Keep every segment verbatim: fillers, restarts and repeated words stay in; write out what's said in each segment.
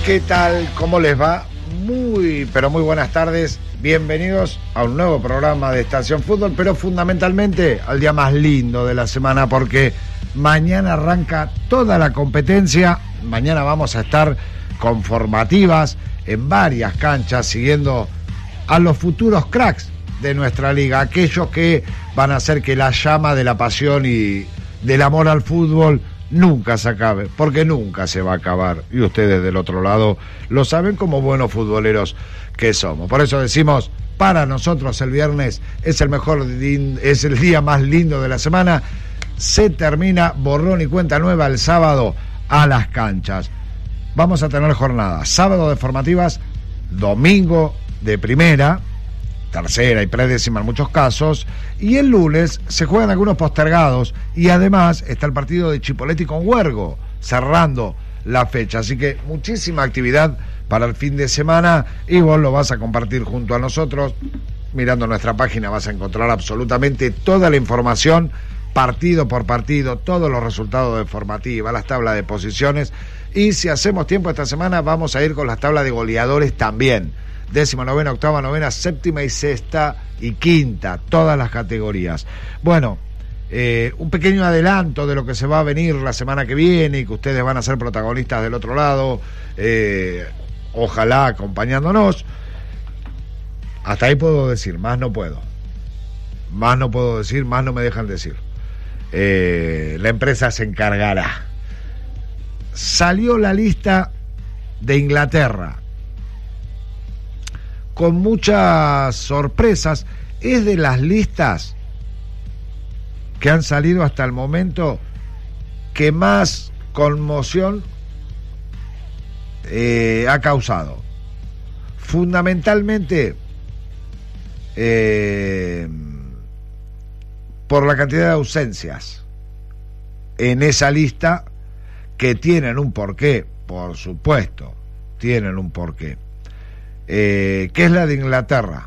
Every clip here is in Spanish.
¿Qué tal? ¿Cómo les va? Muy, pero muy buenas tardes. Bienvenidos a un nuevo programa de Estación Fútbol, pero fundamentalmente al día más lindo de la semana, porque mañana arranca toda la competencia. Mañana vamos a estar con formativas en varias canchas, siguiendo a los futuros cracks de nuestra liga, aquellos que van a hacer que la llama de la pasión y del amor al fútbol nunca se acabe, porque nunca se va a acabar, y ustedes del otro lado lo saben como buenos futboleros que somos. Por eso decimos, para nosotros el viernes es el mejor, es el día más lindo de la semana. Se termina borrón y cuenta nueva el sábado a las canchas. Vamos a tener jornadas, sábado de formativas, domingo de primera, tercera y predécima en muchos casos, y el lunes se juegan algunos postergados, y además está el partido de Chipoleti con Huergo, cerrando la fecha, así que muchísima actividad para el fin de semana, y vos lo vas a compartir junto a nosotros. Mirando nuestra página vas a encontrar absolutamente toda la información, partido por partido, todos los resultados de formativa, las tablas de posiciones, y si hacemos tiempo esta semana vamos a ir con las tablas de goleadores también. Décima, novena, octava, novena, séptima y sexta y quinta, todas las categorías. Bueno, eh, un pequeño adelanto de lo que se va a venir la semana que viene y que ustedes van a ser protagonistas del otro lado, eh, ojalá acompañándonos. Hasta ahí puedo decir, más no puedo. Más no puedo decir, más no me dejan decir. Eh, la empresa se encargará. Salió la lista de Inglaterra, con muchas sorpresas. Es de las listas que han salido hasta el momento que más conmoción eh, ha causado. Fundamentalmente eh, por la cantidad de ausencias en esa lista, que tienen un porqué, por supuesto, tienen un porqué. Eh, que es la de Inglaterra.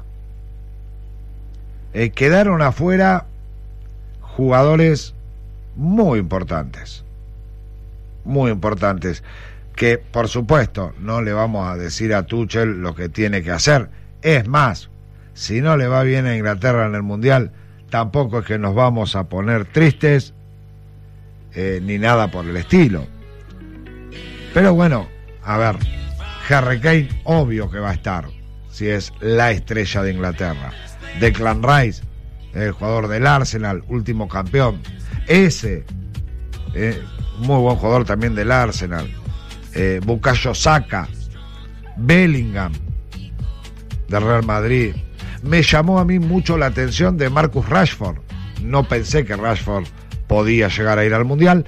Eh, quedaron afuera jugadores muy importantes, muy importantes, que por supuesto no le vamos a decir a Tuchel lo que tiene que hacer. Es más, si no le va bien a Inglaterra en el Mundial, tampoco es que nos vamos a poner tristes, eh, ni nada por el estilo. Pero bueno, a ver, Harry Kane, obvio que va a estar, si es la estrella de Inglaterra. Declan Rice, el jugador del Arsenal, último campeón. Ese, eh, muy buen jugador también del Arsenal. Eh, Bukayo Saka, Bellingham, del Real Madrid. Me llamó a mí mucho la atención de Marcus Rashford. No pensé que Rashford podía llegar a ir al Mundial,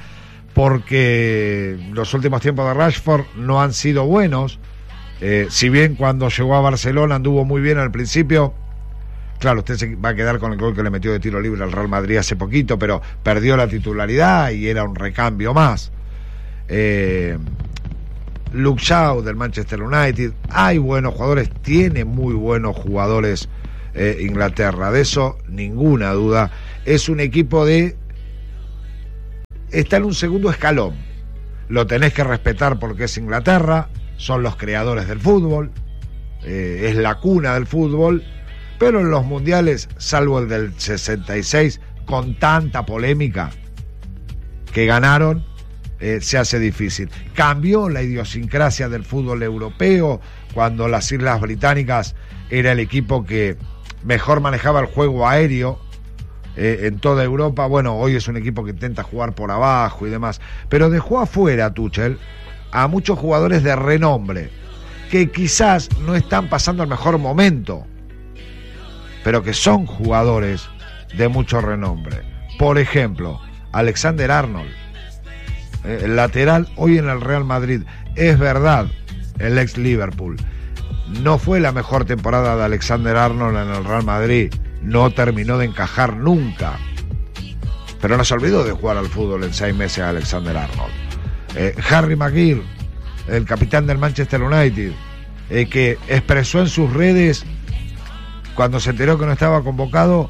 porque los últimos tiempos de Rashford no han sido buenos. Eh, si bien cuando llegó a Barcelona anduvo muy bien al principio, claro, usted se va a quedar con el gol que le metió de tiro libre al Real Madrid hace poquito, pero perdió la titularidad y era un recambio más. eh, Luke Shaw del Manchester United, hay buenos jugadores, tiene muy buenos jugadores eh, Inglaterra, de eso ninguna duda. Es un equipo de está en un segundo escalón. Lo tenés que respetar porque es Inglaterra, son los creadores del fútbol, eh, es la cuna del fútbol, pero en los mundiales, salvo el del sesenta y seis, con tanta polémica que ganaron, eh, se hace difícil. Cambió la idiosincrasia del fútbol europeo cuando las Islas Británicas era el equipo que mejor manejaba el juego aéreo Eh, en toda Europa. Bueno, hoy es un equipo que intenta jugar por abajo y demás, pero dejó afuera Tuchel a muchos jugadores de renombre que quizás no están pasando el mejor momento, pero que son jugadores de mucho renombre. Por ejemplo, Alexander Arnold, eh, el lateral hoy en el Real Madrid. Es verdad, el ex Liverpool, no fue la mejor temporada de Alexander Arnold en el Real Madrid, no terminó de encajar nunca, pero no se olvidó de jugar al fútbol en seis meses a Alexander Arnold. eh, Harry Maguire, el capitán del Manchester United, eh, que expresó en sus redes cuando se enteró que no estaba convocado: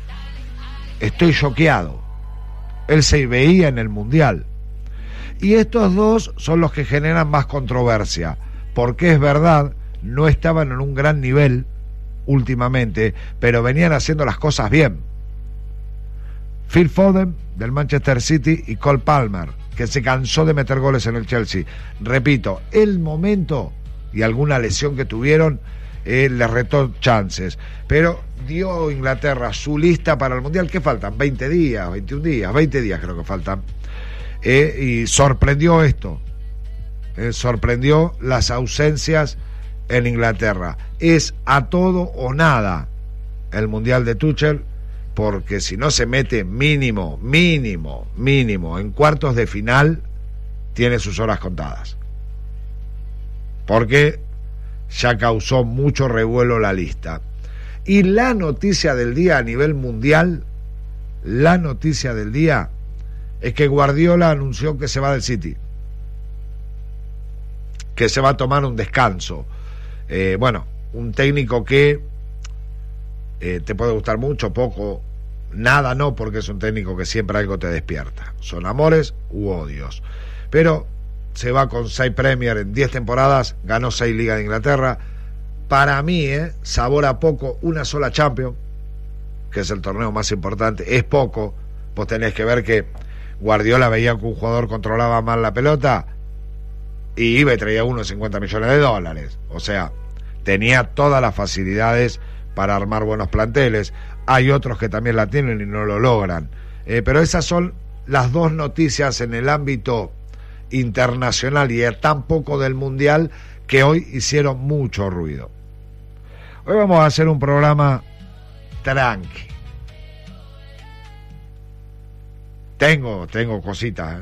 estoy choqueado. Él se veía en el Mundial. Y estos dos son los que generan más controversia. porque es verdad, no estaban en un gran nivel últimamente, pero venían haciendo las cosas bien. Phil Foden del Manchester City y Cole Palmer, que se cansó de meter goles en el Chelsea. Repito, el momento y alguna lesión que tuvieron eh, les retó chances, pero dio Inglaterra su lista para el Mundial. ¿Qué faltan? veinte días, veintiún días, veinte días creo que faltan. Eh, y sorprendió esto, eh, sorprendió las ausencias en Inglaterra. Es a todo o nada el Mundial de Tuchel, porque si no se mete mínimo, mínimo, mínimo en cuartos de final, tiene sus horas contadas. Porque ya causó mucho revuelo la lista. Y la noticia del día a nivel mundial, la noticia del día es que Guardiola anunció que se va del City, que se va a tomar un descanso. Eh, bueno, un técnico que eh, te puede gustar mucho, poco, nada no, porque es un técnico que siempre algo te despierta. Son amores u odios. Pero se va con seis Premier en diez temporadas, ganó seis Ligas de Inglaterra. Para mí, eh, sabor a poco, una sola Champions, que es el torneo más importante, es poco. Vos tenés que ver que Guardiola veía que un jugador controlaba mal la pelota y iba y traía uno de cincuenta millones de dólares. O sea, tenía todas las facilidades para armar buenos planteles. Hay otros que también la tienen y no lo logran. Eh, pero esas son las dos noticias en el ámbito internacional y tampoco del mundial que hoy hicieron mucho ruido. Hoy vamos a hacer un programa tranqui. Tengo, tengo cositas,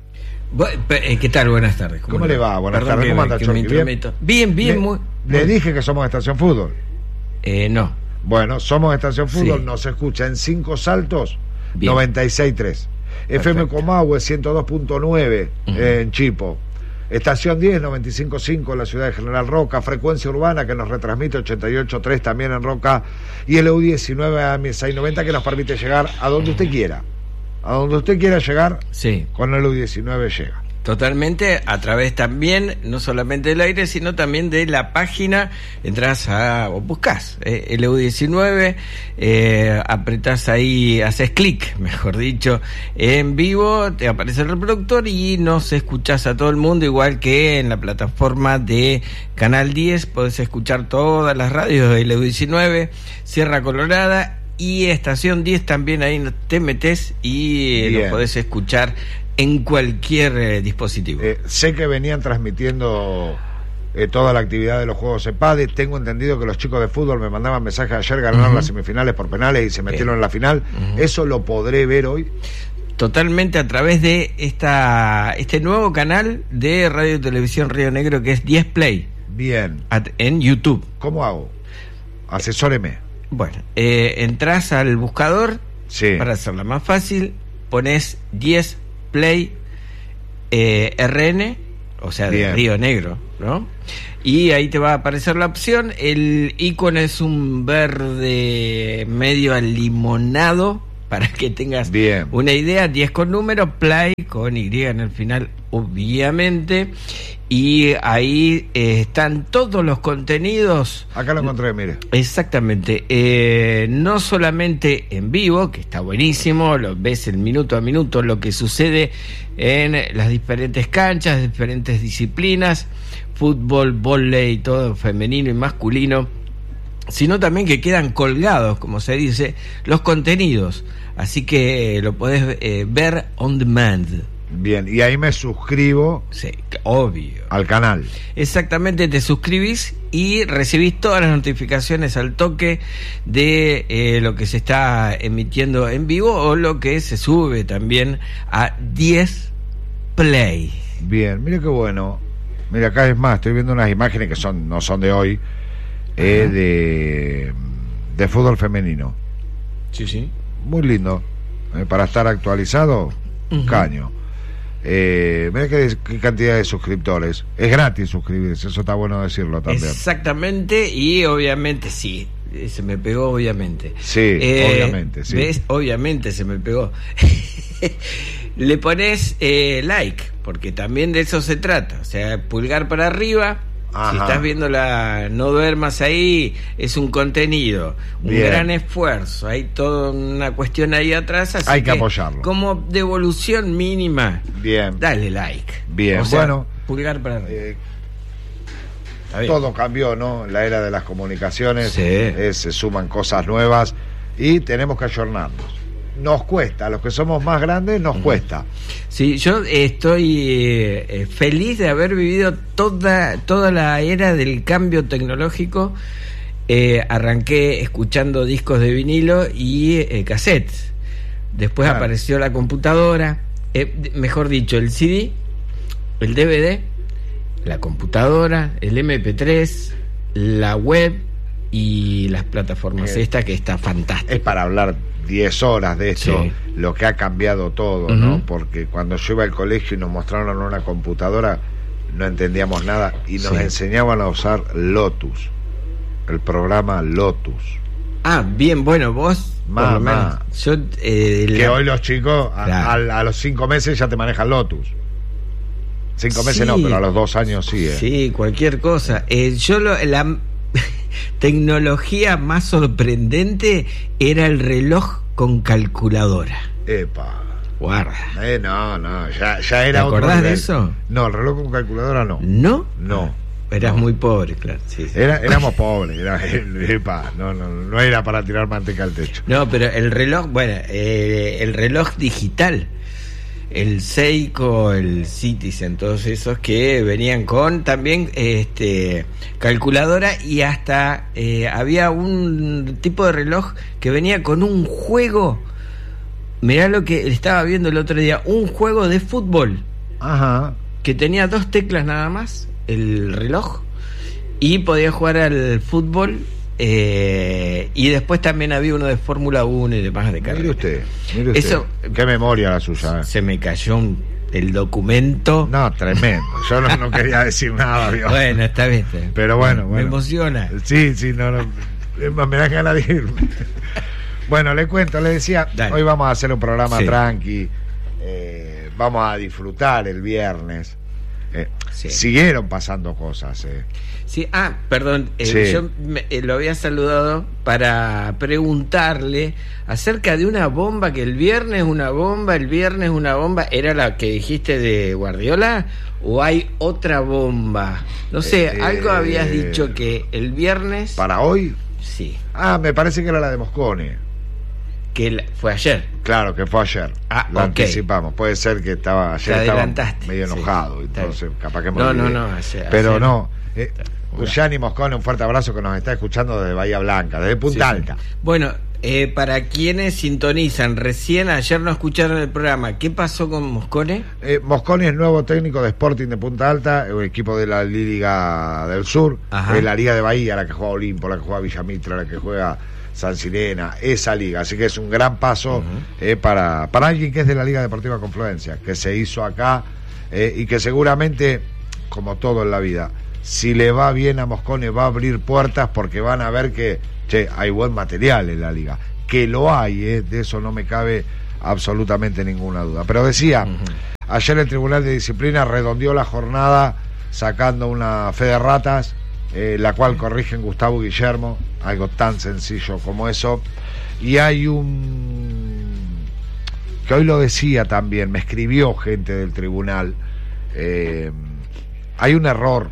¿eh? ¿Qué tal? Buenas tardes. ¿Cómo, ¿Cómo le va? Buenas Perdón, tardes. ¿Cómo anda, Chorqui? ¿Bien? Bien, bien. Le, muy, le muy... dije que somos Estación Fútbol. Eh, no. Bueno, somos Estación Fútbol, Sí. Nos escucha en Cinco Saltos, Bien. noventa y seis punto tres. F M Comahue, ciento dos punto nueve uh-huh. eh, en Chipo. Estación diez, noventa y cinco punto cinco en la ciudad de General Roca. Frecuencia Urbana, que nos retransmite ochenta y ocho punto tres también en Roca. Y el E U diecinueve A M seiscientos noventa, que nos permite llegar a donde usted quiera. A donde usted quiera llegar, sí. Con el E U diecinueve llega. Totalmente, a través también, no solamente del aire, sino también de la página. Entras a, o buscas eh, el E U diecinueve, eh, apretás ahí, haces clic, mejor dicho, en vivo, te aparece el reproductor y nos escuchás a todo el mundo, igual que en la plataforma de Canal diez, podés escuchar todas las radios del E U diecinueve, Sierra Colorada y Estación diez, también ahí te metés y lo podés escuchar en cualquier eh, dispositivo. Eh, sé que venían transmitiendo eh, toda la actividad de los Juegos EPADE. Tengo entendido que los chicos de fútbol me mandaban mensajes ayer, ganaron uh-huh. las semifinales por penales y se metieron Bien. en la final. Uh-huh. ¿Eso lo podré ver hoy? Totalmente a través de esta este nuevo canal de Radio y Televisión Río Negro, que es diez Play. Bien. At, en YouTube. ¿Cómo hago? Asesóreme. Bueno, eh, entras al buscador, sí. para hacerla más fácil, pones diez Play eh, R N, o sea, de Bien. Río Negro, ¿no? Y ahí te va a aparecer la opción. El icono es un verde medio alimonado, para que tengas Bien. una idea. diez con número, Play con Y en el final, obviamente. Y ahí eh, están todos los contenidos. Acá lo encontré, mire. Exactamente. Eh, no solamente en vivo, que está buenísimo, lo ves el minuto a minuto, lo que sucede en las diferentes canchas, diferentes disciplinas, fútbol, vóley, todo femenino y masculino, sino también que quedan colgados, como se dice, los contenidos. Así que lo podés eh, ver on demand. Bien, y ahí me suscribo. Sí, obvio. Al canal. Exactamente, te suscribís y recibís todas las notificaciones al toque de eh, lo que se está emitiendo en vivo o lo que se sube también a diez Play. Bien, mire qué bueno. Mira, acá es más, estoy viendo unas imágenes que son no son de hoy, eh, de, de fútbol femenino. Sí, sí. Muy lindo. Eh, para estar actualizado, un uh-huh. caño. Eh, mira qué, qué cantidad de suscriptores. Es gratis suscribirse, eso está bueno decirlo también. Exactamente, y obviamente sí, se me pegó obviamente. Sí, eh, obviamente, sí. ¿Ves? Obviamente se me pegó. Le pones eh, like, porque también de eso se trata. O sea, pulgar para arriba, Ajá. Si estás viendo la No Duermas Ahí, es un contenido, un Bien. gran esfuerzo, hay toda una cuestión ahí atrás, así Hay que apoyarlo. Como devolución mínima, Bien. dale like. Bien, O sea, bueno. pulgar para arriba. Eh, Está bien. todo cambió, ¿no? En la era de las comunicaciones, Sí. eh, se suman cosas nuevas y tenemos que ayornarnos. Nos cuesta, a los que somos más grandes nos cuesta. Sí, yo estoy eh, eh, feliz de haber vivido toda, toda la era del cambio tecnológico. Eh, arranqué escuchando discos de vinilo y eh, cassettes. Después Claro. apareció la computadora, eh, mejor dicho, el C D, el D V D, la computadora, el M P tres, la web y las plataformas. Eh, Esta que está fantástica. Es para hablar diez horas de esto, Sí. lo que ha cambiado todo, Ujú. ¿no? Porque cuando yo iba al colegio y nos mostraron una computadora, no entendíamos nada y nos Sí. enseñaban a usar Lotus, el programa Lotus. Ah, bien, bueno, vos, por lo Mamá. menos, yo, eh, Que la- hoy los chicos, a, Claro. a- a los cinco meses ya te manejan Lotus. Cinco meses Sí. no, pero a los dos años sí, ¿eh? Sí, cualquier cosa. Eh, yo lo, la tecnología más sorprendente era el reloj con calculadora. Epa. Guarda. Eh, no, no, ya, ya era ¿Te otro acordás de nivel. eso? No, el reloj con calculadora no. ¿No? No. Eras No. muy pobre, claro. Sí, sí. Era, éramos pobres, era, epa, no, no, no era para tirar manteca al techo. No, pero el reloj, bueno, eh, el reloj digital, el Seiko, el Citizen, todos esos que venían con también este calculadora y hasta eh, había un tipo de reloj que venía con un juego. Mirá lo que estaba viendo el otro día, un juego de fútbol Ajá. que tenía dos teclas nada más, el reloj, y podía jugar al fútbol. Eh, y después también había uno de Fórmula uno y demás de carrera. Mire usted, mire usted. Eso- Qué memoria la suya. ¿eh? Se me cayó un- el documento. No, tremendo. Yo no, no quería decir nada, ¿vio? Bueno, está bien, está bien. Pero bueno, Me bueno. emociona. Sí, sí, no, no. Es más, me da ganas de irme. Bueno, le cuento, le decía, Dale. hoy vamos a hacer un programa Sí. tranqui, eh, vamos a disfrutar el viernes. Eh, Sí. Siguieron pasando cosas. Eh. Sí, ah, perdón, eh, Sí. yo me- eh, lo había saludado para preguntarle acerca de una bomba, que el viernes una bomba, el viernes una bomba, ¿era la que dijiste de Guardiola o hay otra bomba? No sé, Eh, algo habías dicho que el viernes... Para hoy, Sí, ah, me parece que era la de Moscone. que la- fue ayer. Claro, que fue ayer. Ah, Lo ok. anticipamos. Puede ser que estaba ayer Te estaba adelantaste, medio sí. enojado, Está entonces bien. capaz que me No, olvidé. no, no, ayer- Pero ayer- no. Eh, Bueno. Gianni Moscone, un fuerte abrazo que nos está escuchando desde Bahía Blanca, desde Punta Sí, sí. Alta. Bueno, eh, para quienes sintonizan, recién ayer no escucharon el programa, ¿qué pasó con Moscone? Eh, Moscone es nuevo técnico de Sporting de Punta Alta, un equipo de la Liga del Sur, Ajá. es la Liga de Bahía, la que juega Olimpo, la que juega Villamitra, la que juega San Sirena, esa liga. Así que es un gran paso Ujú. eh, para, para alguien que es de la Liga Deportiva Confluencia, que se hizo acá eh, y que seguramente, como todo en la vida, si le va bien a Moscone va a abrir puertas porque van a ver que, che, hay buen material en la liga. Que lo hay, eh, de eso no me cabe absolutamente ninguna duda. Pero decía, Ujú. ayer el Tribunal de Disciplina redondeó la jornada sacando una fe de ratas, eh, la cual corrigen Gustavo Guillermo, algo tan sencillo como eso. Y hay un... que hoy lo decía también, me escribió gente del tribunal, eh, hay un error,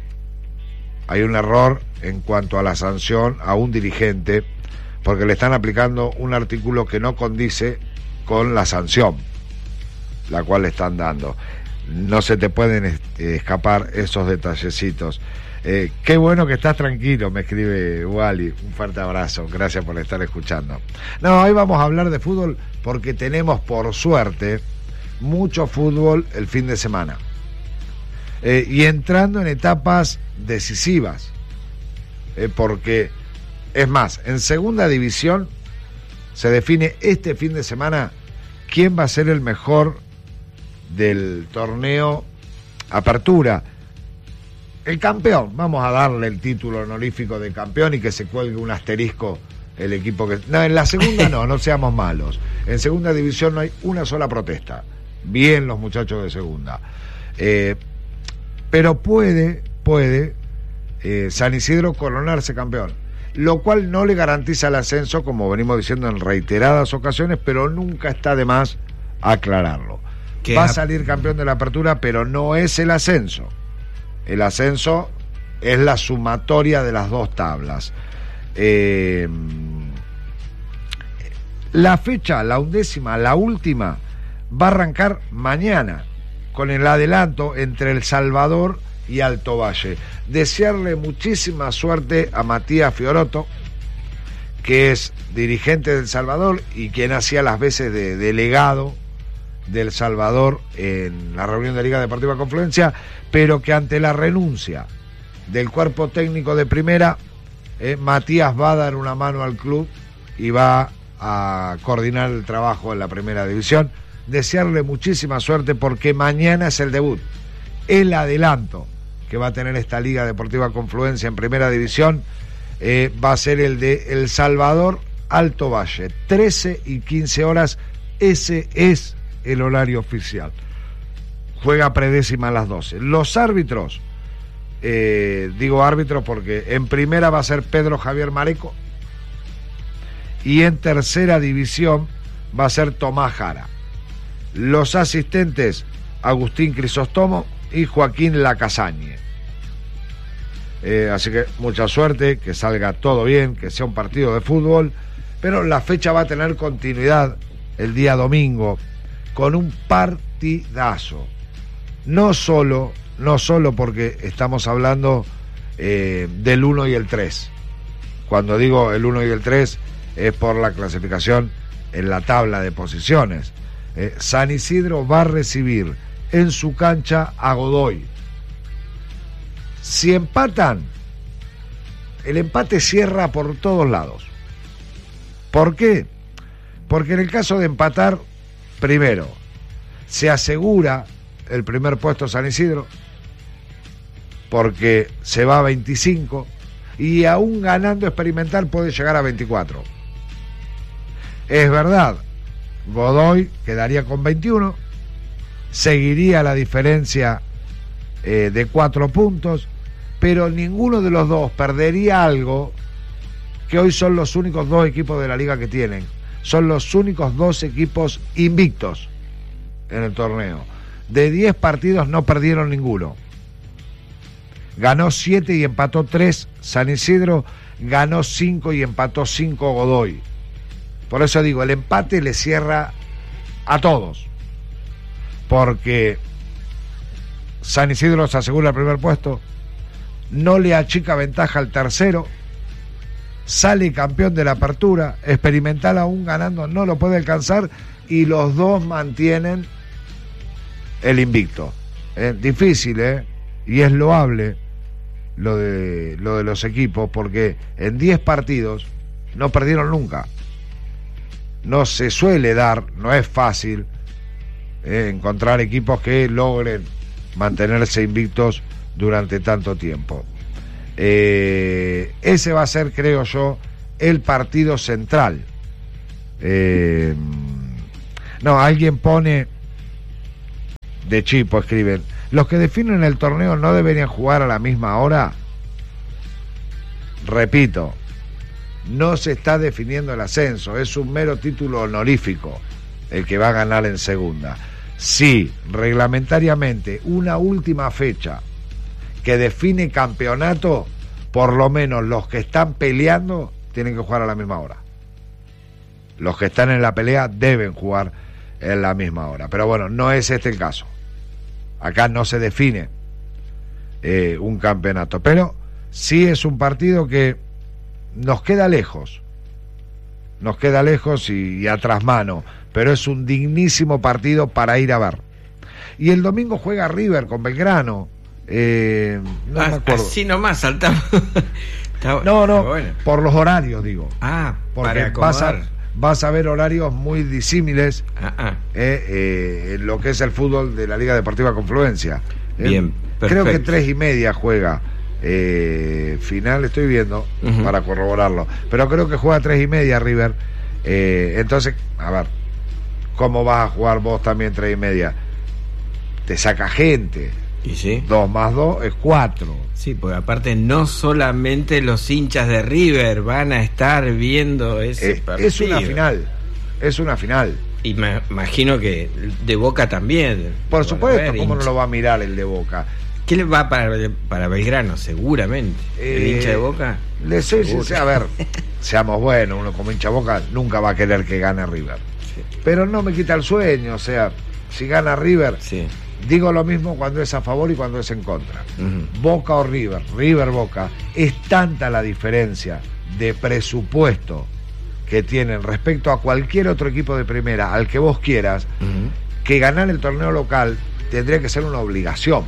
hay un error en cuanto a la sanción a un dirigente, porque le están aplicando un artículo que no condice con la sanción, la cual le están dando. No se te pueden este, escapar esos detallecitos. Eh, qué bueno que estás tranquilo, me escribe Wally. Un fuerte abrazo, gracias por estar escuchando. No, hoy vamos a hablar de fútbol porque tenemos, por suerte, mucho fútbol el fin de semana. Eh, y entrando en etapas decisivas. Eh, porque, es más, en segunda división se define este fin de semana quién va a ser el mejor del torneo Apertura. El campeón, vamos a darle el título honorífico de campeón y que se cuelgue un asterisco el equipo que... No, en la segunda no, no seamos malos. En segunda división no hay una sola protesta. Bien los muchachos de segunda. Eh, pero puede, puede eh, San Isidro coronarse campeón, lo cual no le garantiza el ascenso, como venimos diciendo en reiteradas ocasiones, pero nunca está de más aclararlo. Va a salir campeón de la apertura, pero no es el ascenso. El ascenso es la sumatoria de las dos tablas. Eh, la fecha, la undécima, la última, va a arrancar mañana con el adelanto entre El Salvador y Alto Valle. Desearle muchísima suerte a Matías Fiorotto, que es dirigente del Salvador y quien hacía las veces de delegado del Salvador en la reunión de Liga Deportiva Confluencia, pero que ante la renuncia del cuerpo técnico de primera, eh, Matías va a dar una mano al club y va a coordinar el trabajo en la primera división. Desearle muchísima suerte porque mañana es el debut, el adelanto que va a tener esta Liga Deportiva Confluencia en primera división, eh, va a ser el de El Salvador Alto Valle, trece y quince horas, ese es el horario oficial. Juega predécima a las doce. Los árbitros, eh, digo árbitros porque en primera va a ser Pedro Javier Mareco y en tercera división va a ser Tomás Jara. Los asistentes, Agustín Crisóstomo y Joaquín Lacasagne. Eh, así que mucha suerte, que salga todo bien, que sea un partido de fútbol, pero la fecha va a tener continuidad el día domingo con un partidazo. No solo, no solo porque estamos hablando eh, del uno y el tres. Cuando digo el uno y el tres es por la clasificación en la tabla de posiciones. Eh, San Isidro va a recibir en su cancha a Godoy. Si empatan, el empate cierra por todos lados. ¿Por qué? Porque en el caso de empatar, primero, se asegura el primer puesto San Isidro, porque se va a veinticinco, y aún ganando Experimental puede llegar a veinticuatro. Es verdad, Godoy quedaría con veintiuno, seguiría la diferencia eh, de cuatro puntos, pero ninguno de los dos perdería algo que hoy son los únicos dos equipos de la liga que tienen. Son los únicos dos equipos invictos en el torneo. De diez partidos no perdieron ninguno. Ganó siete y empató tres San Isidro, ganó cinco y empató cinco Godoy. Por eso digo, el empate le cierra a todos, porque San Isidro se asegura el primer puesto, no le achica ventaja al tercero, sale campeón de la apertura, Experimental aún ganando no lo puede alcanzar, y los dos mantienen el invicto. Eh, difícil, ¿eh? Y es loable lo de, lo de los equipos, porque en diez partidos no perdieron nunca. No se suele dar, no es fácil eh, encontrar equipos que logren mantenerse invictos durante tanto tiempo. Eh, ese va a ser, creo yo, el partido central. Eh, no, alguien pone, de Chipo escriben, los que definen el torneo no deberían jugar a la misma hora. Repito, no se está definiendo el ascenso, es un mero título honorífico el que va a ganar en segunda. Sí, reglamentariamente, una última fecha que define campeonato, por lo menos los que están peleando tienen que jugar a la misma hora. Los que están en la pelea deben jugar en la misma hora. Pero bueno, no es este el caso. Acá no se define eh, un campeonato, pero sí es un partido que nos queda lejos, nos queda lejos y, y a trasmano, pero es un dignísimo partido para ir a ver. Y el domingo juega River con Belgrano. Eh, no ah, me acuerdo. Así nomás saltamos. Está, no, no, bueno. Por los horarios, digo. Ah, porque vas a, vas a ver horarios muy disímiles ah, ah. Eh, eh, en lo que es el fútbol de la Liga Deportiva Confluencia. Bien, eh, perfecto. Creo que tres y media juega. Eh, final estoy viendo uh-huh. para corroborarlo, pero creo que juega tres y media River. Eh, entonces, a ver, ¿cómo vas a jugar vos también tres y media? Te saca gente. ¿Y sí? Dos más dos es cuatro. Sí, porque aparte no solamente los hinchas de River van a estar viendo ese eh, partido. Es una final, es una final. Y me imagino que de Boca también. Por supuesto, ¿cómo no lo va a mirar el de Boca? ¿Qué le va para, para Belgrano? Seguramente. Eh, ¿El hincha de Boca? Le soy sincero, a ver, seamos buenos, uno como hincha de Boca nunca va a querer que gane River. Sí. Pero no me quita el sueño, o sea, si gana River, sí. Digo lo mismo cuando es a favor y cuando es en contra. Uh-huh. Boca o River, River Boca, es tanta la diferencia de presupuesto que tienen respecto a cualquier otro equipo de primera, al que vos quieras, uh-huh. que ganar el torneo local tendría que ser una obligación.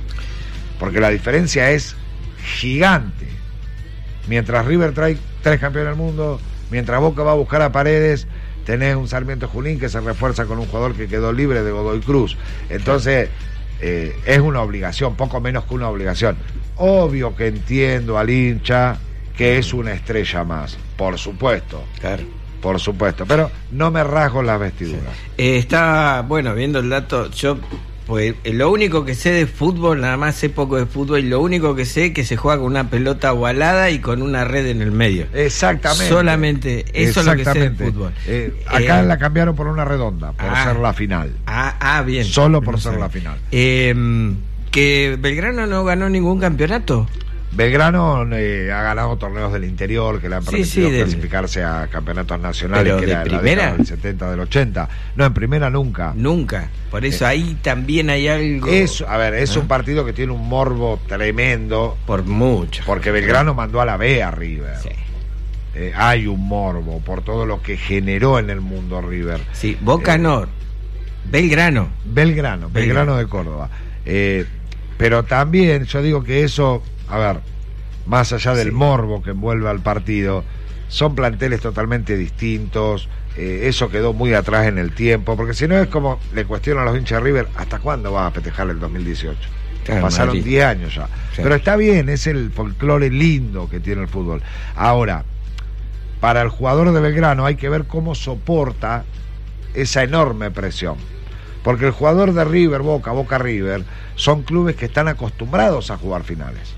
Porque la diferencia es gigante. Mientras River trae tres campeones del mundo, mientras Boca va a buscar a Paredes, tenés un Sarmiento Junín que se refuerza con un jugador que quedó libre de Godoy Cruz. Entonces, eh, es una obligación, poco menos que una obligación. Obvio que entiendo al hincha que es una estrella más, por supuesto. Claro. Por supuesto, pero no me rasgo las vestiduras. Sí. Eh, está, bueno, viendo el dato, yo... Pues lo único que sé de fútbol, nada más sé poco de fútbol, y lo único que sé es que se juega con una pelota ovalada y con una red en el medio. Exactamente. Solamente, eso Exactamente. Es lo que sé de fútbol. Eh, acá eh, la cambiaron por una redonda, por ah, ser la final. Ah, ah bien. Solo por no ser sé. La final. Eh, ¿Que Belgrano no ganó ningún campeonato? Belgrano eh, ha ganado torneos del interior que le han permitido sí, sí, clasificarse del... a campeonatos nacionales. ¿Pero que de era primera? Del setenta, del ochenta. No, en primera nunca. Nunca. Por eso eh, ahí también hay algo. Es, a ver, es ¿Ah? un partido que tiene un morbo tremendo. Por mucho. Porque Belgrano mandó a la B a River. Sí. Eh, hay un morbo por todo lo que generó en el mundo River. Sí, Boca eh, no. Belgrano. Belgrano, Belgrano, Belgrano de Córdoba. Eh, pero también yo digo que eso. A ver, más allá del sí. morbo que envuelve al partido, son planteles totalmente distintos, eh, eso quedó muy atrás en el tiempo, porque si no es como le cuestionan a los hinchas de River, ¿hasta cuándo vas a festejar el dos mil dieciocho? Claro, pasaron diez años ya. Sí. Pero está bien, es el folclore lindo que tiene el fútbol. Ahora, para el jugador de Belgrano hay que ver cómo soporta esa enorme presión. Porque el jugador de River, Boca, Boca River, son clubes que están acostumbrados a jugar finales.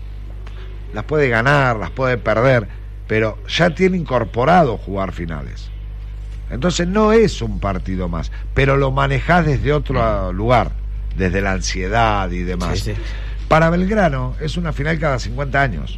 Las puede ganar, las puede perder, pero ya tiene incorporado jugar finales. Entonces no es un partido más, pero lo manejás desde otro lugar, desde la ansiedad y demás. Sí, sí. Para Belgrano es una final cada cincuenta años.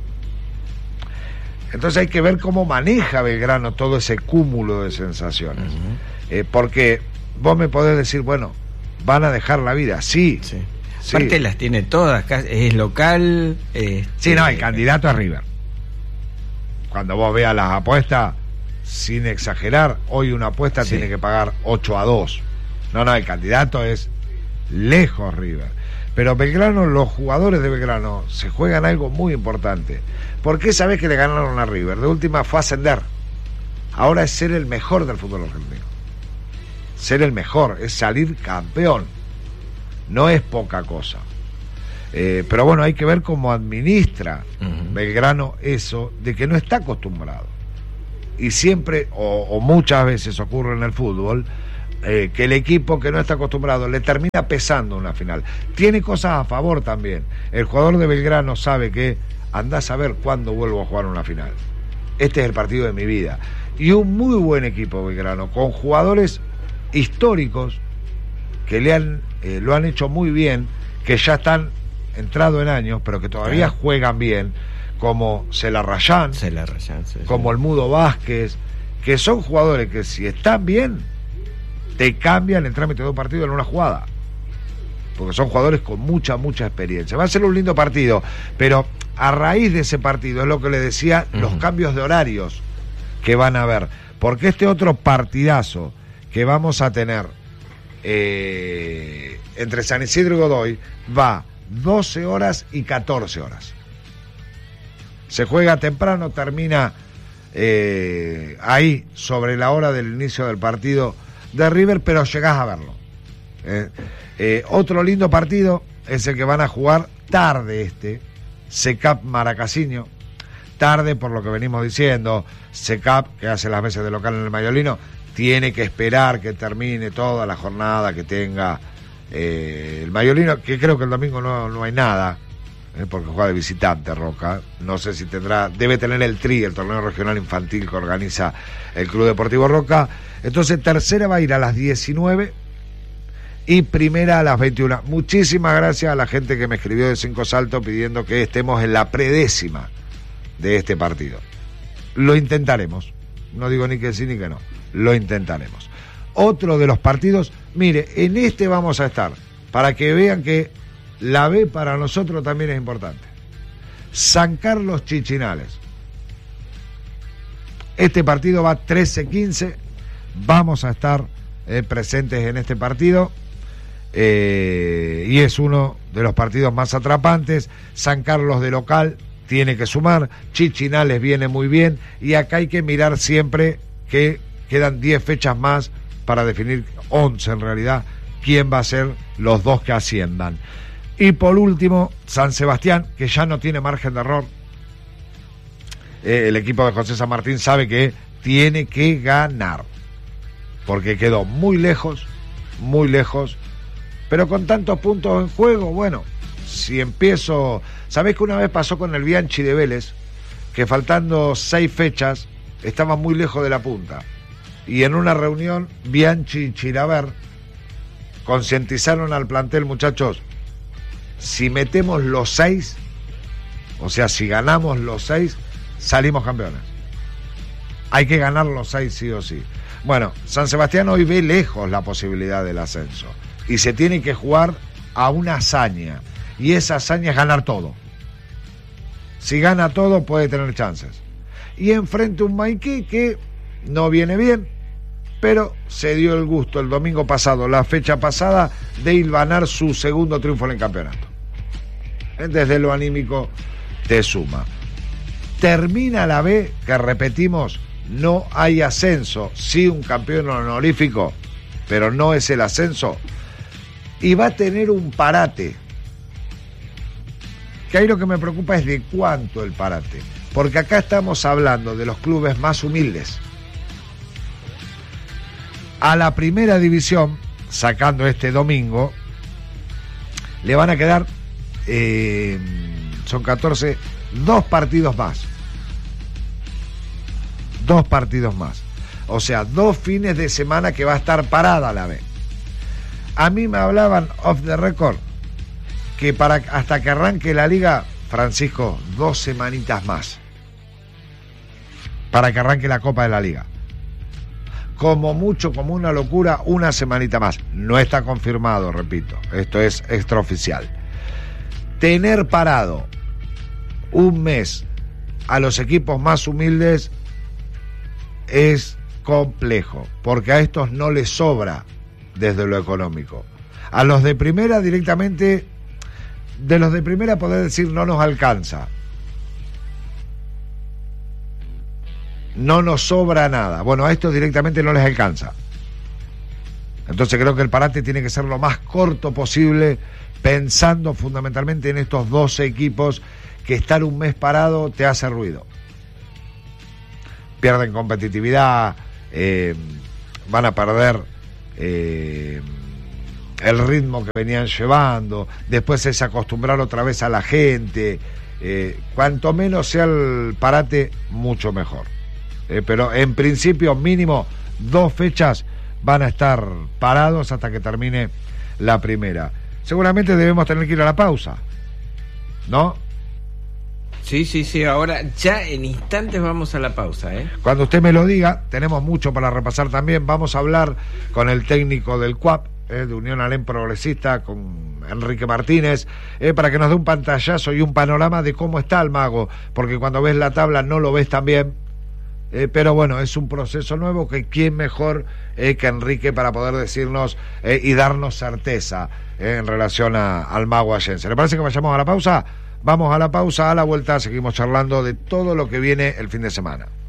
Entonces hay que ver cómo maneja Belgrano todo ese cúmulo de sensaciones. Uh-huh. Eh, porque vos me podés decir, bueno, van a dejar la vida, sí. Sí. Sí. Aparte las tiene todas, es local. Este... Sí, no, el candidato es River. Cuando vos veas las apuestas, sin exagerar, hoy una apuesta sí. tiene que pagar ocho a dos. No, no, el candidato es lejos River. Pero Belgrano, los jugadores de Belgrano se juegan algo muy importante. Porque esa vez que le ganaron a River, de última fue ascender. Ahora es ser el mejor del fútbol argentino. Ser el mejor, es salir campeón. No es poca cosa. Eh, pero bueno, hay que ver cómo administra uh-huh. Belgrano eso, de que no está acostumbrado. Y siempre, o, o muchas veces ocurre en el fútbol, eh, que el equipo que no está acostumbrado le termina pesando una final. Tiene cosas a favor también. El jugador de Belgrano sabe que anda a saber cuándo vuelvo a jugar una final. Este es el partido de mi vida. Y un muy buen equipo Belgrano, con jugadores históricos que le han, eh, lo han hecho muy bien, que ya están entrados en años, pero que todavía claro. juegan bien, como Celarrayán, Celarrayán sí, como sí. el Mudo Vázquez, que son jugadores que si están bien, te cambian el trámite de un partido en una jugada, porque son jugadores con mucha, mucha experiencia. Va a ser un lindo partido, pero a raíz de ese partido, es lo que le decía, uh-huh. los cambios de horarios que van a haber, porque este otro partidazo que vamos a tener Eh, entre San Isidro y Godoy va doce horas y catorce horas. Se juega temprano, termina eh, ahí sobre la hora del inicio del partido de River, pero llegás a verlo. Eh, eh, otro lindo partido es el que van a jugar tarde este, C E C A P Maracasiño. Tarde por lo que venimos diciendo, C E C A P, que hace las veces de local en el Mayolino, tiene que esperar que termine toda la jornada que tenga eh, el Mayolino, que creo que el domingo no, no hay nada, eh, porque juega de visitante Roca. No sé si tendrá, debe tener el T R I, el torneo regional infantil que organiza el Club Deportivo Roca. Entonces tercera va a ir a las diecinueve y primera a las veintiuna. Muchísimas gracias a la gente que me escribió de Cinco Saltos pidiendo que estemos en la predécima de este partido. Lo intentaremos, no digo ni que sí ni que no, lo intentaremos. Otro de los partidos, mire, en este vamos a estar, para que vean que la B para nosotros también es importante. San Carlos Chichinales. Este partido va trece quince, vamos a estar eh, presentes en este partido. Eh, y es uno de los partidos más atrapantes. San Carlos de local tiene que sumar, Chichinales viene muy bien, y acá hay que mirar siempre que quedan diez fechas más para definir, once en realidad, quién va a ser los dos que asciendan. Y por último, San Sebastián, que ya no tiene margen de error. Eh, el equipo de José San Martín sabe que tiene que ganar, porque quedó muy lejos, muy lejos. Pero con tantos puntos en juego, bueno, si empiezo... ¿Sabés que una vez pasó con el Bianchi de Vélez? Que faltando seis fechas, estaba muy lejos de la punta. Y en una reunión, Bianchi y Chilaver concientizaron al plantel, muchachos, si metemos los seis, o sea, si ganamos los seis, salimos campeones. Hay que ganar los seis sí o sí. Bueno, San Sebastián hoy ve lejos la posibilidad del ascenso. Y se tiene que jugar a una hazaña. Y esa hazaña es ganar todo. Si gana todo, puede tener chances. Y enfrente un Maiquí que no viene bien, pero se dio el gusto el domingo pasado, la fecha pasada, de hilvanar su segundo triunfo en el campeonato. Desde lo anímico te suma. Termina la B, que repetimos, no hay ascenso. Sí un campeón honorífico, pero no es el ascenso. Y va a tener un parate. Que ahí lo que me preocupa es de cuánto el parate. Porque acá estamos hablando de los clubes más humildes. A la primera división, sacando este domingo, le van a quedar, eh, son catorce, dos partidos más. Dos partidos más. O sea, dos fines de semana que va a estar parada la B. A mí me hablaban off the record que para hasta que arranque la liga, Francisco, dos semanitas más para que arranque la Copa de la Liga. Como mucho, como una locura, una semanita más. No está confirmado, repito, esto es extraoficial. Tener parado un mes a los equipos más humildes es complejo, porque a estos no les sobra desde lo económico. A los de primera directamente, de los de primera poder decir no nos alcanza, no nos sobra nada. Bueno, a estos directamente no les alcanza. Entonces creo que el parate tiene que ser lo más corto posible, pensando fundamentalmente en estos doce equipos que estar un mes parado te hace ruido. Pierden competitividad, eh, van a perder Eh, el ritmo que venían llevando, después es acostumbrar otra vez a la gente, eh, cuanto menos sea el parate, mucho mejor, eh, pero en principio mínimo dos fechas van a estar parados hasta que termine la primera. Seguramente debemos tener que ir a la pausa, ¿no? Sí, sí, sí, ahora ya en instantes vamos a la pausa, ¿eh? Cuando usted me lo diga, tenemos mucho para repasar también. Vamos a hablar con el técnico del C U A P, eh, de Unión Alem Progresista, con Enrique Martínez, eh, para que nos dé un pantallazo y un panorama de cómo está el Mago, porque cuando ves la tabla no lo ves tan bien, eh, pero bueno, es un proceso nuevo que quién mejor eh, que Enrique para poder decirnos eh, y darnos certeza eh, en relación a, al Mago Allense. ¿Le parece que vayamos a la pausa? Vamos a la pausa, a la vuelta seguimos charlando de todo lo que viene el fin de semana.